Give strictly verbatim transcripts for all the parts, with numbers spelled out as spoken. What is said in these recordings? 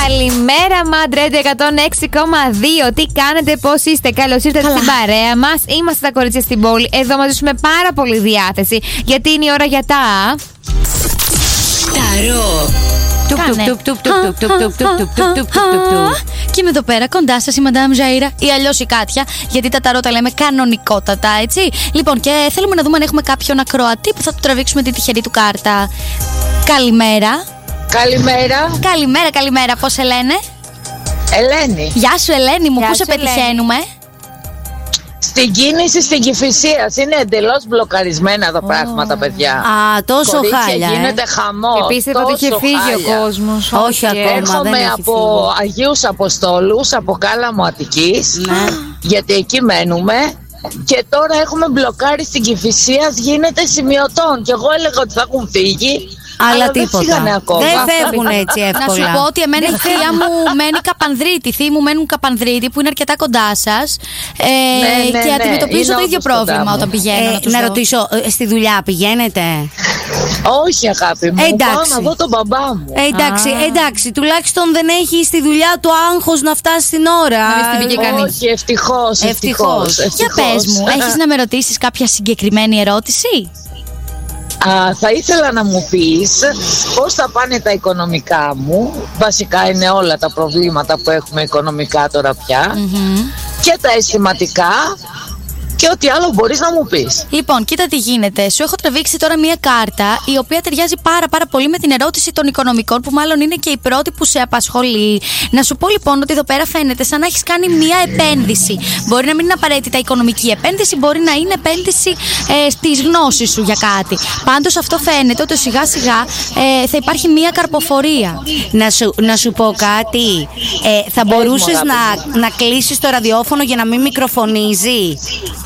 Καλημέρα, Μαντρέντε εκατόν έξι κόμμα δύο. Τι κάνετε, πώς είστε? Καλώς ήρθατε Καλά. στην παρέα μας. Είμαστε τα κορίτσια στην πόλη. Εδώ μαζί σου με πάρα πολύ διάθεση. Γιατί είναι η ώρα για τα Ταρό. Και είμαι εδώ πέρα κοντά σας η Μαντάμ Ζαΐρα ή αλλιώς η Κάτια, γιατί τα ταρό τα λέμε κανονικότατα, έτσι. Λοιπόν, και θέλουμε να δούμε αν έχουμε κάποιον ακροατή που θα του τραβήξουμε τη τυχερή του κάρτα. Καλημέρα. Καλημέρα. Καλημέρα, καλημέρα. Πώς σε λένε? Ελένη. Γεια σου, Ελένη μου. Γεια Πού σου, σε πετυχαίνουμε? Στην κίνηση στην Κηφισίας. Είναι εντελώς μπλοκαρισμένα τα oh. πράγματα, παιδιά. Α, τόσο Κορίτσια, χάλια. Γίνεται ε? χαμό. Επίσης ότι είχε φύγει ο κόσμος. Όχι, Όχι ακόμα. Έρχομαι δεν από φύγει. Αγίους Αποστόλους, από Κάλαμο Αττικής. Ναι. Γιατί εκεί μένουμε. Και τώρα έχουμε μπλοκάρει στην Κηφισίας. Γίνεται σημειωτών. Και εγώ έλεγα ότι θα έχουν φύγει. Αλλά, αλλά τίποτα. Δεν, δεν φεύγουν έτσι εύκολα. Να σου πω ότι εμένα η θεία μου μένει Καπανδρίτη. Οι θείοι μου μένουν Καπανδρίτη, που είναι αρκετά κοντά σας. Ε, ναι, ναι, και ναι, αντιμετωπίζω ναι, το ίδιο πρόβλημα όταν πηγαίνω. Ε, να τους να δω. ρωτήσω, στη δουλειά πηγαίνετε? Όχι, αγάπη μου. Εντάξει. Πάω να δω τον μπαμπά μου. Ε, εντάξει, Α. εντάξει, τουλάχιστον δεν έχει στη δουλειά το άγχος να φτάσει στην ώρα. Να μην στην πήγε κανείς. Όχι, ευτυχώς. Ευτυχώς. Για πες μου, έχεις να με ρωτήσεις κάποια συγκεκριμένη ερώτηση? Α, θα ήθελα να μου πεις πώς θα πάνε τα οικονομικά μου. Βασικά είναι όλα τα προβλήματα που έχουμε οικονομικά τώρα πια. Mm-hmm. Και τα αισθηματικά. Και ό,τι άλλο μπορείς να μου πεις. Λοιπόν, κοίτα τι γίνεται. Σου έχω τραβήξει τώρα μία κάρτα η οποία ταιριάζει πάρα πάρα πολύ με την ερώτηση των οικονομικών, που μάλλον είναι και η πρώτη που σε απασχολεί. Να σου πω λοιπόν ότι εδώ πέρα φαίνεται σαν να έχεις κάνει μία επένδυση. Μπορεί να μην είναι απαραίτητα οικονομική επένδυση, μπορεί να είναι επένδυση ε, στις γνώσεις σου για κάτι. Πάντως αυτό φαίνεται ότι σιγά σιγά ε, θα υπάρχει μία καρποφορία. Να σου, να σου πω κάτι. Ε, θα μπορούσες να, να κλείσεις το ραδιόφωνο για να μην μικροφωνίζει?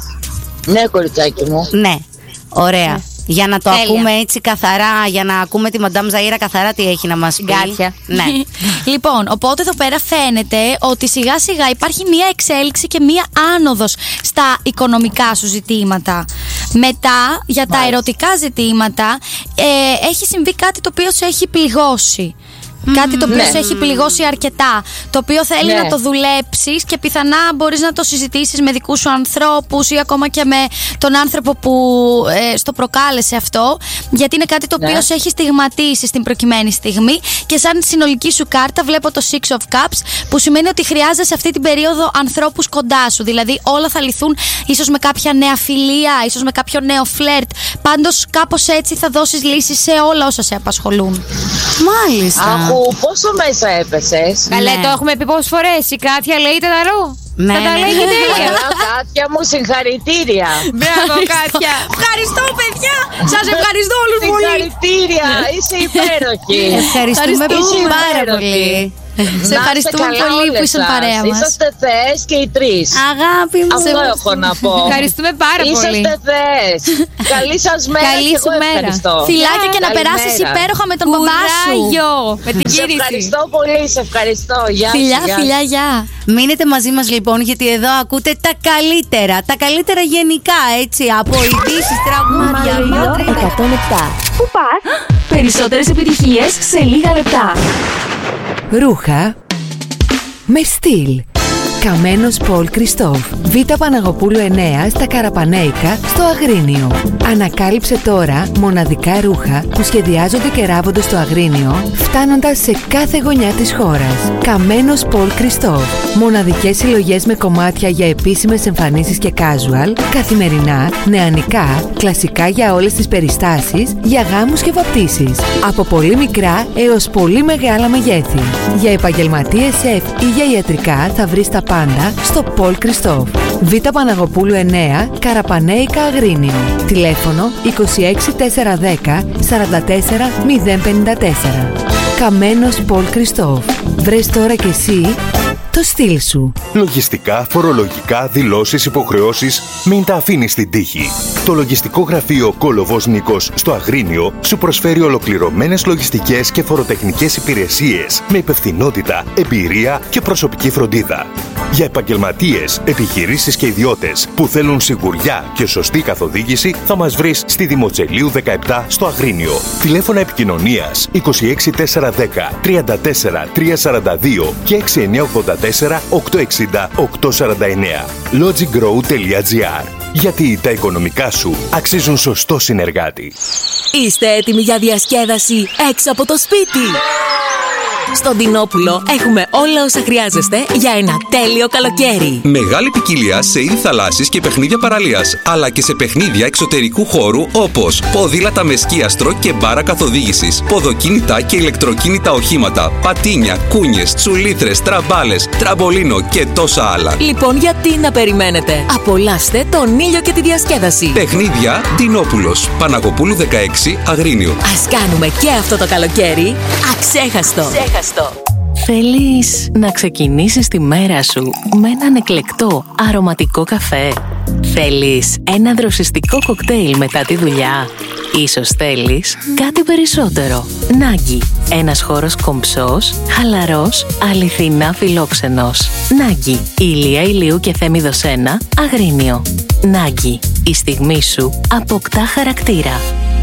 Ναι, κοριτσάκι μου. Ναι, ωραία. Ναι. Για να το Τέλεια. ακούμε έτσι καθαρά, για να ακούμε τη Μαντάμ Ζαΐρα καθαρά τι έχει να μας πει. Γκάτια. Ναι. Λοιπόν, οπότε εδώ πέρα φαίνεται ότι σιγά σιγά υπάρχει μία εξέλιξη και μία άνοδος στα οικονομικά σου ζητήματα. Μετά, για τα ερωτικά ζητήματα, ε, έχει συμβεί κάτι το οποίο σε έχει πληγώσει. Mm, κάτι το οποίο ναι. σε έχει πληγώσει αρκετά, το οποίο θέλει ναι. να το δουλέψεις και πιθανά μπορείς να το συζητήσεις με δικούς σου ανθρώπους ή ακόμα και με τον άνθρωπο που ε, στο προκάλεσε αυτό, γιατί είναι κάτι το οποίο ναι. σε έχει στιγματίσει στην προκειμένη στιγμή. Και σαν συνολική σου κάρτα βλέπω το Six of Cups, που σημαίνει ότι χρειάζεσαι αυτή την περίοδο ανθρώπους κοντά σου. Δηλαδή όλα θα λυθούν, ίσως με κάποια νέα φιλία, ίσως με κάποιο νέο φλερτ. Πάντως κάπως έτσι θα δώσεις λύσεις σε όλα όσα σε απασχολούν. Μάλιστα. Αχου, πόσο μέσα έπεσες? Καλέ, Ναι. το έχουμε πει πόσες φορές. Η Κάτια λέει ταρό. Ναι, Θα τα ναι, λέει ναι. και τέλεια. Καλά, Κάτια μου, συγχαρητήρια. Μπράβο, Κάτια. Ευχαριστώ, παιδιά. Σας ευχαριστώ όλους πολύ. Συγχαρητήρια, είσαι υπέροχη. Ευχαριστούμε Είσαι πάρα υπέροχη. πολύ. Σε ευχαριστούμε πολύ που ήσουν παρέα μας. Είσαστε θεές και οι τρεις. Αγάπη μου. Αυτό έχω να πω. Ευχαριστούμε πάρα πολύ. Είσαστε θεές. Καλή σας μέρα. Καλή και σου εγώ μέρα. ευχαριστώ. Φιλάκια και να Καλημέρα. περάσεις υπέροχα με τον μπαμπά σου. Με την Σε κίνηση. ευχαριστώ πολύ, σε ευχαριστώ. Γεια Φιλιά, σου, γεια φιλιά, γεια. Μείνετε μαζί μας λοιπόν, γιατί εδώ ακούτε τα καλύτερα. Τα καλύτερα γενικά, έτσι. Από ειδήσεις, τραγούδια, μάτρια. εκατόν επτά. Πού πας? Περισσότερες επιτυχίες σε λίγα λεπτά. Ρούχα με στυλ. Καμένος Πολ Κριστόφ. Β' Παναγοπούλου εννέα στα Καραπανέικα στο Αγρίνιο. Ανακάλυψε τώρα μοναδικά ρούχα που σχεδιάζονται και ράβονται στο Αγρίνιο, φτάνοντας σε κάθε γωνιά της χώρας. Καμένος Πολ Κριστόφ. Μοναδικές συλλογές με κομμάτια για επίσημες εμφανίσεις και casual, καθημερινά, νεανικά, κλασικά για όλες τις περιστάσεις, για γάμους και βαπτίσεις. Από πολύ μικρά έως πολύ μεγάλα μεγέθη. Για επαγγελματίες σεφ ή για ιατρικά θα βρεις τα πάντα στο Πολ Κριστόφ. Β' Παναγοπούλου εννέα, Καραπανέικα, Αγρίνιο. Τηλέφωνο είκοσι έξι τετρακόσια δέκα σαράντα τέσσερα μηδέν πενήντα τέσσερα. Καμένος Πολ Κριστόφ. Βρες τώρα κι εσύ το στυλ σου. Λογιστικά, φορολογικά, δηλώσεις, υποχρεώσεις, μην τα αφήνεις στην τύχη. Το λογιστικό γραφείο Κόλοβος Νίκος στο Αγρίνιο σου προσφέρει ολοκληρωμένες λογιστικές και φοροτεχνικές υπηρεσίες με υπευθυνότητα, εμπειρία και προσωπική φροντίδα. Για επαγγελματίες, επιχειρήσεις και ιδιώτες που θέλουν σιγουριά και σωστή καθοδήγηση, θα μας βρεις στη Δημοτσελίου δεκαεπτά στο Αγρίνιο. Τηλέφωνα επικοινωνίας είκοσι έξι τετρακόσια δέκα τριάντα τέσσερα τριακόσια σαράντα δύο και έξι εννιά ογδόντα τέσσερα οκτακόσια εξήντα οκτακόσια σαράντα εννέα. logigrow τελεία gr. Γιατί τα οικονομικά σου αξίζουν σωστό συνεργάτη. Είστε έτοιμοι για διασκέδαση έξω από το σπίτι? Στον Δινόπουλο έχουμε όλα όσα χρειάζεστε για ένα τέλειο καλοκαίρι. Μεγάλη ποικιλία σε είδη θαλάσσης και παιχνίδια παραλίας, αλλά και σε παιχνίδια εξωτερικού χώρου όπως ποδήλατα με σκίαστρο και μπάρα καθοδήγησης, ποδοκίνητα και ηλεκτροκίνητα οχήματα, πατίνια, κούνιες, τσουλήθρες, τραμπάλες, τραμπολίνο και τόσα άλλα. Λοιπόν, γιατί να περιμένετε? Απολαύστε τον ήλιο και τη διασκέδαση. Παιχνίδια Δινόπουλος, Παναγοπούλου δεκαέξι, Αγρίνιο. Ας κάνουμε και αυτό το καλοκαίρι αξέχαστο. Θέλεις να ξεκινήσεις τη μέρα σου με έναν εκλεκτό αρωματικό καφέ? Θέλεις ένα δροσιστικό κοκτέιλ μετά τη δουλειά? Ίσως θέλεις κάτι περισσότερο. Νάγκι, ένας χώρος κομψός, χαλαρός, αληθινά φιλόξενος. Νάγκι, Ηλία Ηλίου και Θέμηδος ένα, Αγρίνιο. Νάγκι, η στιγμή σου αποκτά χαρακτήρα.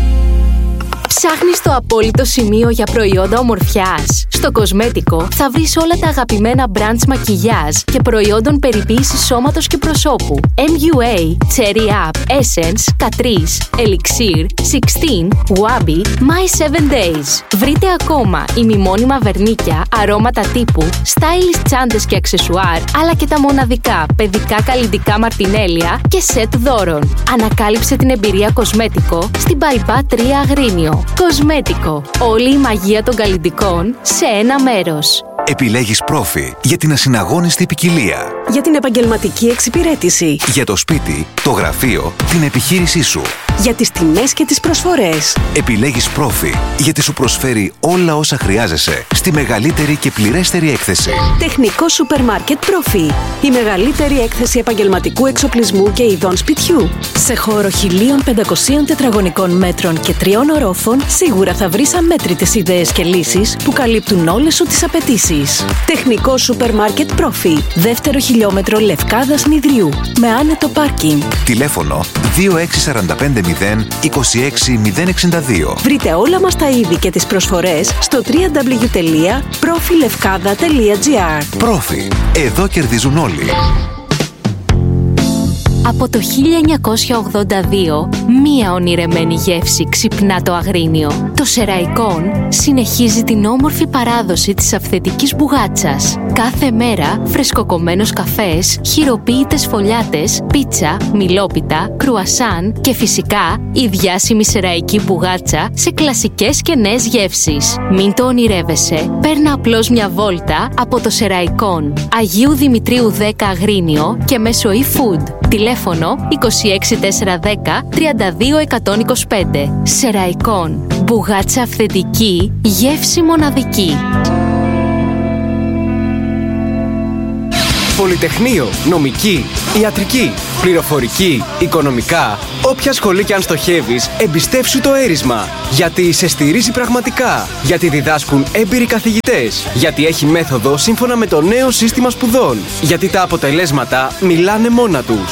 Ψάχνεις το απόλυτο σημείο για προϊόντα ομορφιάς? Στο Κοσμέτικο θα βρεις όλα τα αγαπημένα brands μακιγιάζ και προϊόντων περιποίησης σώματος και προσώπου. εμ γιου έι, Cherry Up, Essence, Catrice, Elixir, Sixteen, Wabi, My seven Days. Βρείτε ακόμα ημιμόνιμα βερνίκια, αρώματα τύπου, stylish τσάντες και αξεσουάρ, αλλά και τα μοναδικά παιδικά καλλυντικά μαρτινέλια και σετ δώρων. Ανακάλυψε την εμπειρία Κοσμέτικο στην Μπαϊμπά τρία Αγρίνιο. Κοσμέτικο. Όλη η μαγεία των καλλυντικών σε ένα μέρος. Επιλέγεις Profi για την ασυναγώνιστη ποικιλία. Για την επαγγελματική εξυπηρέτηση. Για το σπίτι, το γραφείο, την επιχείρησή σου. Για τις τιμές και τις προσφορές. Επιλέγεις Profi γιατί σου προσφέρει όλα όσα χρειάζεσαι στη μεγαλύτερη και πληρέστερη έκθεση. Τεχνικό σούπερ μάρκετ Profi. Η μεγαλύτερη έκθεση επαγγελματικού εξοπλισμού και ειδών σπιτιού. Σε χώρο χίλια πεντακόσια τετραγωνικών μέτρων και τριών ορόφων, σίγουρα θα βρεις αμέτρητες ιδέες και λύσεις που καλύπτουν όλες σου τις απαιτήσεις. Τεχνικό σούπερ μάρκετ Profi. Δεύτερο χιλιόμετρο Λευκάδας Νηδριού. Με άνετο πάρκινγκ. Τηλέφωνο δύο έξι τέσσερα πέντε μηδέν είκοσι έξι μηδέν εξήντα δύο. Βρείτε όλα μας τα είδη και τις προσφορές στο double-u double-u double-u τελεία profilevkada τελεία gr. Profi. Εδώ κερδίζουν όλοι. Από το χίλια εννιακόσια ογδόντα δύο, μία ονειρεμένη γεύση ξυπνά το Αγρίνιο. Το Σεραϊκόν συνεχίζει την όμορφη παράδοση της αυθεντικής μπουγάτσας. Κάθε μέρα φρεσκοκομμένος καφές, χειροποίητες φωλιάτες, πίτσα, μιλόπιτα, κρουασάν και φυσικά η διάσημη σεραϊκή μπουγάτσα σε κλασικές και νέες γεύσεις. Μην το ονειρεύεσαι, παίρνα απλώς μια βόλτα από το Σεραϊκόν. Αγίου Δημητρίου δέκα Αγρίνιο και μέσω e-food. Τηλέφωνο είκοσι έξι τετρακόσια δέκα τριάντα δύο εκατόν είκοσι πέντε. Σεραϊκόν. Μπουγάτσα αυθεντική, γεύση μοναδική. Πολυτεχνείο, νομική, ιατρική, πληροφορική, οικονομικά. Όποια σχολή και αν στοχεύεις, εμπιστεύσου το έρισμα. Γιατί σε στηρίζει πραγματικά. Γιατί διδάσκουν έμπειροι καθηγητές. Γιατί έχει μέθοδο σύμφωνα με το νέο σύστημα σπουδών. Γιατί τα αποτελέσματα μιλάνε μόνα τους.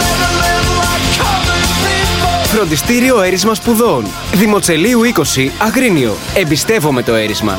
Φροντιστήριο Έρισμα Σπουδών. Δημοτσελίου είκοσι, Αγρίνιο. Εμπιστεύομαι το έρισμα.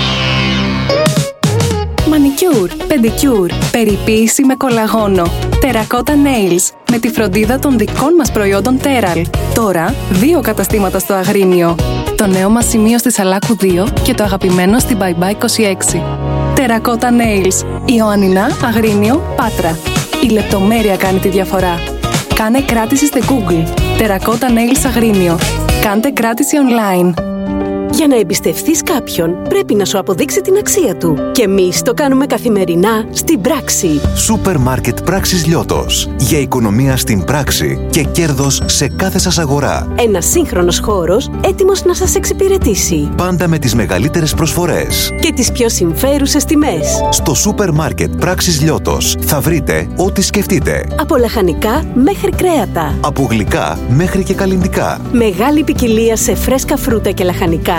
Μανικιούρ, πεντικιούρ, περιποίηση με κολαγόνο. Τερακότα Nails, με τη φροντίδα των δικών μας προϊόντων Teral. Τώρα, δύο καταστήματα στο Αγρίνιο. Το νέο μας σημείο στη Σαλάκου δύο και το αγαπημένο στην Μπαϊμπά είκοσι έξι. Τερακότα Nails, Ιωαννινά, Αγρίνιο, Πάτρα. Η λεπτομέρεια κάνει τη διαφορά. Κάνε κράτηση στη Google. Τερακότα Nails Αγρίνιο. Κάντε κράτηση online. Για να εμπιστευτείς κάποιον, πρέπει να σου αποδείξει την αξία του. Και εμείς το κάνουμε καθημερινά στην πράξη. Σούπερ μάρκετ Πράξης Λιώτος. Για οικονομία στην πράξη και κέρδος σε κάθε σας αγορά. Ένας σύγχρονος χώρος έτοιμος να σας εξυπηρετήσει. Πάντα με τις μεγαλύτερες προσφορές. Και τις πιο συμφέρουσες τιμές. Στο σούπερ μάρκετ Πράξης Λιώτος θα βρείτε ό,τι σκεφτείτε. Από λαχανικά μέχρι κρέατα. Από γλυκά μέχρι και καλλυντικά. Μεγάλη ποικιλία σε φρέσκα φρούτα και λαχανικά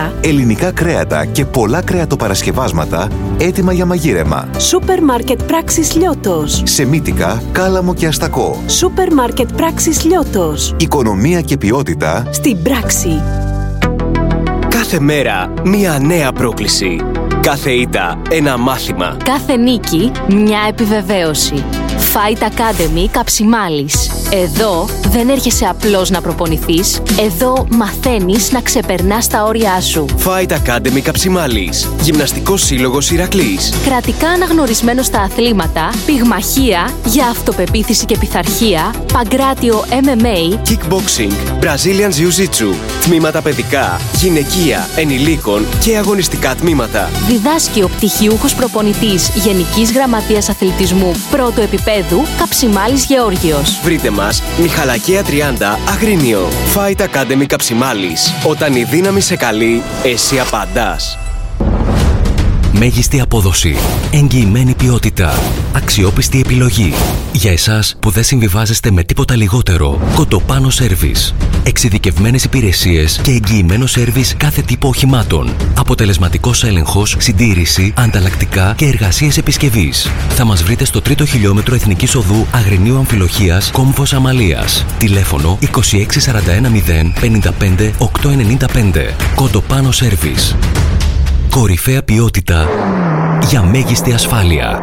φαγητά, ελληνικά κρέατα και πολλά κρεατοπαρασκευάσματα έτοιμα για μαγείρεμα. Σούπερ Μάρκετ Πράξης Λιώτος. Σεμίτικα, κάλαμο και αστακό. Σούπερ Μάρκετ Πράξης Λιώτος. Οικονομία και ποιότητα στην πράξη. Κάθε μέρα μία νέα πρόκληση. Κάθε ήττα ένα μάθημα. Κάθε νίκη μια επιβεβαίωση. Fight Academy Καψιμάλης. Εδώ δεν έρχεσαι απλώς να προπονηθείς. Εδώ μαθαίνεις να ξεπερνάς τα όρια σου. Fight Academy Καψιμάλης. Γυμναστικός σύλλογος Ηρακλής. Κρατικά αναγνωρισμένο στα αθλήματα, πυγμαχία για αυτοπεποίθηση και πειθαρχία, παγκράτιο εμ εμ έι, Kickboxing, Brazilian Jiu-Jitsu, τμήματα παιδικά, γυναικεία, ενηλίκων και αγωνιστικά τμήματα. Διδάσκει ο πτυχιούχος προπονητής Γενικής Γραμματείας Αθλητισμού πρώτου επίπεδου Καψιμάλης Γεώργιος. Βρείτε μας Μιχαλακία τριάντα Αγρίνιο. Fight Academy Καψιμάλης. Όταν η δύναμη σε καλεί, εσύ απαντάς. Μέγιστη απόδοση, εγγυημένη ποιότητα, αξιόπιστη επιλογή. Για εσάς που δεν συμβιβάζεστε με τίποτα λιγότερο, Κοντοπάνο Σέρβις. Εξειδικευμένες υπηρεσίες και εγγυημένο σέρβις κάθε τύπο οχημάτων. Αποτελεσματικός έλεγχος, συντήρηση, ανταλλακτικά και εργασίες επισκευής. Θα μας βρείτε στο τρίτο χιλιόμετρο Εθνικής Οδού Αγρινίου Αμφιλοχίας, Κόμβος Αμαλίας. Τηλέφωνο είκοσι έξι σαράντα ένα μηδέν πενήντα πέντε οκτακόσια ενενήντα πέντε. Κοντοπάνο Σέρβις. Κορυφαία ποιότητα για μέγιστη ασφάλεια.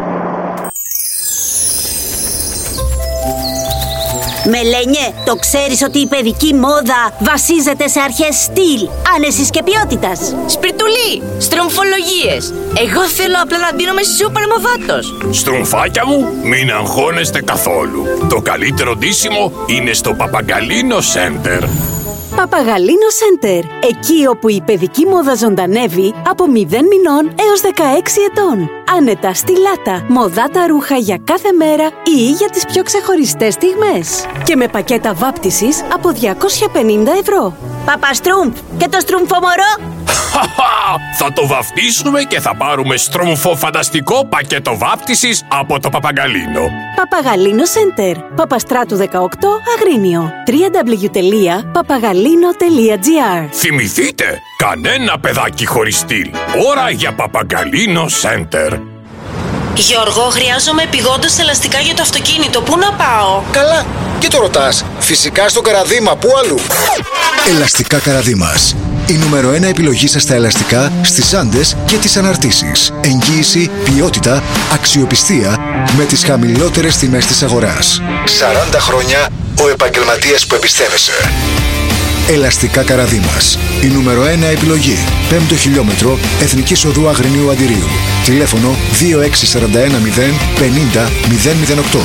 Μελένιε, το ξέρεις ότι η παιδική μόδα βασίζεται σε αρχές στυλ, άνεσης και ποιότητας? Σπιρτουλή, στρομφολογίες. Εγώ θέλω απλά να ντύνομαι σούπερ μοδάτος. Στρομφάκια μου, μην αγχώνεστε καθόλου. Το καλύτερο ντύσιμο είναι στο Παπαγκαλίνο Center. Παπαγαλίνο Center. Εκεί όπου η παιδική μόδα ζωντανεύει από μηδέν μηνών έως δεκαέξι ετών. Άνετα, στιλάτα, μοδάτα ρούχα για κάθε μέρα ή για τις πιο ξεχωριστές στιγμές. Και με πακέτα βάπτισης από διακόσια πενήντα ευρώ. Παπαστρούμφ, και το στρουμφομορό? Θα το βαφτίσουμε και θα πάρουμε στρούμφο φανταστικό πακέτο βάπτισης από το Παπαγκαλίνο. Παπαγαλίνο Center. Παπαστράτου δεκαοκτώ Αγρίνιο. double-u double-u double-u τελεία παπαγαλίνο τελεία τζι άρ. Θυμηθείτε, κανένα παιδάκι χωρίς στυλ. Ώρα για Παπαγκαλίνο Center. Γιώργο, χρειάζομαι επειγόντως ελαστικά για το αυτοκίνητο. Πού να πάω? Καλά, και το ρωτάς. Φυσικά στο Καραδίμα, πού αλλού? Ελαστικά Καραδίμας. Η νούμερο ένα επιλογή σας στα ελαστικά, στις άντες και τις αναρτήσεις. Εγγύηση, ποιότητα, αξιοπιστία με τις χαμηλότερες τιμές της αγοράς. σαράντα χρόνια ο επαγγελματίας που εμπιστεύεσαι. Ελαστικά Καραδίμας. Η νούμερο ένα επιλογή. Πέμπτο χιλιόμετρο Εθνικής Οδού Αγρινίου Αντιρίου. Τηλέφωνο δύο έξι σαράντα ένα μηδέν πενήντα μηδέν μηδέν οκτώ.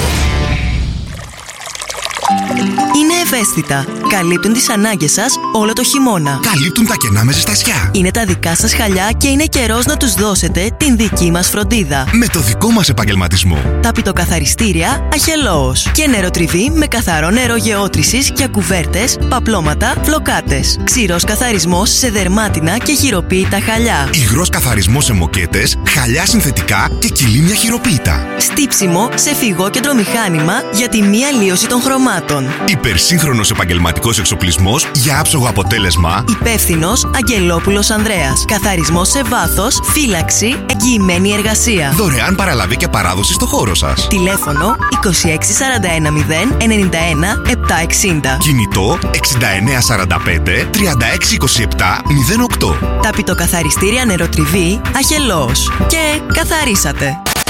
Είναι ευαίσθητα. Καλύπτουν τις ανάγκες σας όλο το χειμώνα. Καλύπτουν τα κενά με ζεστασιά. Είναι τα δικά σας χαλιά και είναι καιρός να τους δώσετε την δική μας φροντίδα. Με το δικό μας επαγγελματισμό. Ταπητοκαθαριστήρια Αχελώος. Και νεροτριβή με καθαρό νερό γεώτρησης για κουβέρτες, παπλώματα, φλοκάτες. Ξηρός καθαρισμός σε δερμάτινα και χειροποίητα χαλιά. Υγρός καθαρισμός σε μοκέτες, χαλιά συνθετικά και κιλίμια χειροποίητα. Στύψιμο σε φυγόκεντρο μηχάνημα για τη μη αλλίωση των χρωμάτων. Υπερσύγχρονος επαγγελματικός εξοπλισμός για άψογο αποτέλεσμα. Υπεύθυνος Αγγελόπουλος Ανδρέας. Καθαρισμός σε βάθος, φύλαξη, εγγυημένη εργασία. Δωρεάν παραλαβή και παράδοση στο χώρο σας. Τηλέφωνο είκοσι έξι σαράντα ένα μηδέν ενενήντα ένα επτακόσια εξήντα. Κινητό εξήντα εννέα σαράντα πέντε τριάντα έξι είκοσι επτά μηδέν οκτώ. Ταπητοκαθαριστήρια νεροτριβή Αχελώος. Και καθαρίσατε.